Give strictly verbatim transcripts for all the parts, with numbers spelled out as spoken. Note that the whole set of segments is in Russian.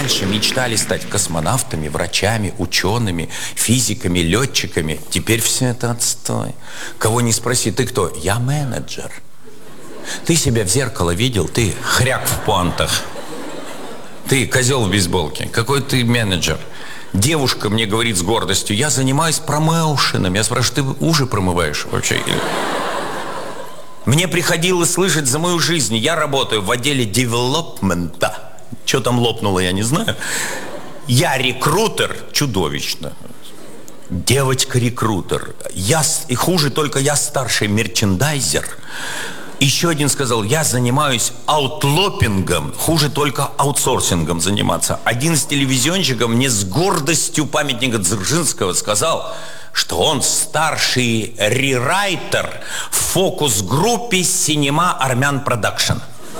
раньше мечтали стать космонавтами, врачами, учеными, физиками, летчиками. Теперь все это отстой. Кого не спроси, ты кто? Я менеджер. Ты себя в зеркало видел? Ты хряк в пуантах. Ты козел в бейсболке. Какой ты менеджер? Девушка мне говорит с гордостью: я занимаюсь промоушеном. Я спрашиваю: ты ужи промываешь вообще? Мне приходилось слышать за мою жизнь: я работаю в отделе девелопмента. Что там лопнуло, я не знаю. Я рекрутер. Чудовищно. Девочка-рекрутер. Я, и хуже только я старший мерчендайзер. Еще один сказал: я занимаюсь аутлопингом. Хуже только аутсорсингом заниматься. Один из телевизионщиков мне с гордостью памятника Дзержинского сказал, что он старший рерайтер в фокус-группе «Синема Армян Продакшн».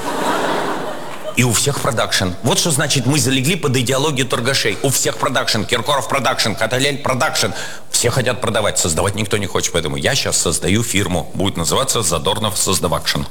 И у всех продакшн. Вот что значит, мы залегли под идеологию торгашей. У всех продакшн. Киркоров продакшн, Каталель продакшн. Все хотят продавать, создавать никто не хочет. Поэтому я сейчас создаю фирму. Будет называться Задорнов Создавакшн.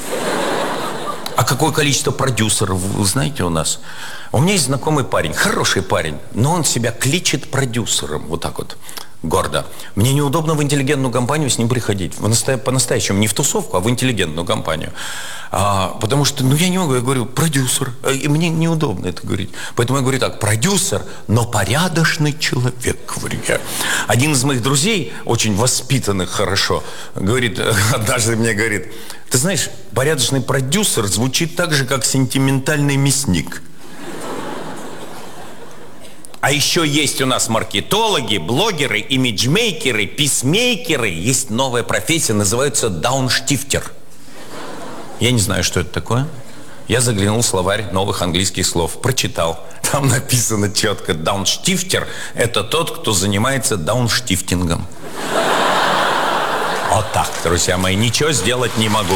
А какое количество продюсеров, вы знаете, у нас? У меня есть знакомый парень, хороший парень, но он себя кличет продюсером. Вот так вот. Гордо. Мне неудобно в интеллигентную компанию с ним приходить. По-настоящему, не в тусовку, а в интеллигентную компанию. А, потому что, ну, я не могу, я говорю, продюсер. И мне неудобно это говорить. Поэтому я говорю так: продюсер, но порядочный человек, говорю я. Один из моих друзей, очень воспитанных хорошо, говорит, однажды мне говорит: ты знаешь, порядочный продюсер звучит так же, как сентиментальный мясник. А еще есть у нас маркетологи, блогеры, имиджмейкеры, писмейкеры. Есть новая профессия, называется даунштифтер. Я не знаю, что это такое. Я заглянул в словарь новых английских слов, прочитал. Там написано четко: даунштифтер – это тот, кто занимается даунштифтингом. Вот так, друзья мои, ничего сделать не могу.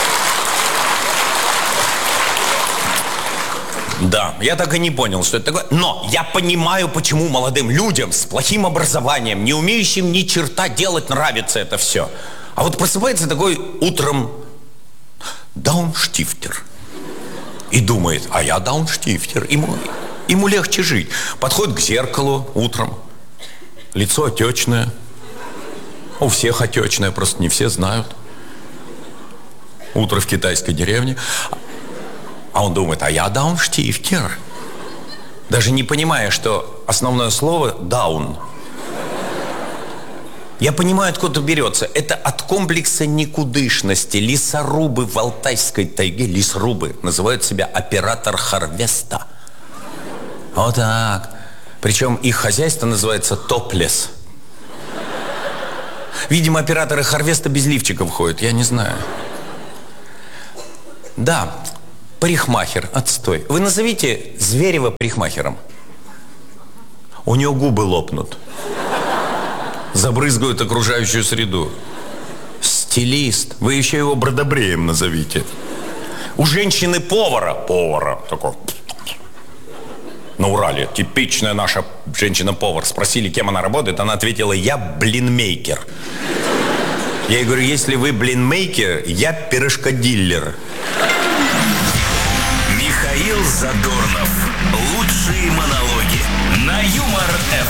Да, я так и не понял, что это такое. Но я понимаю, почему молодым людям с плохим образованием, не умеющим ни черта делать, нравится это все. А вот просыпается такой утром даунштифтер и думает: а я даунштифтер, ему, ему легче жить. Подходит к зеркалу утром, лицо отечное. У всех отечное, просто не все знают. Утро в китайской деревне. А он думает: а я даунштифтер. Даже не понимая, что основное слово даун. Я понимаю, откуда берется. Это от комплекса никудышности. Лесорубы в Алтайской тайге, лесорубы, называют себя оператор харвеста. Вот так. Причем их хозяйство называется топлес. Видимо, операторы харвеста без лифчиков ходят, я не знаю. Да. Парикмахер, отстой. Вы назовите Зверева парикмахером. У него губы лопнут. Забрызгают окружающую среду. Стилист. Вы еще его бродобреем назовите. У женщины повара. Повара. Такой. На Урале. Типичная наша женщина-повар. Спросили, кем она работает. Она ответила: я блинмейкер. Я ей говорю: если вы блинмейкер, я пирожкодиллер. Михаил Задорнов.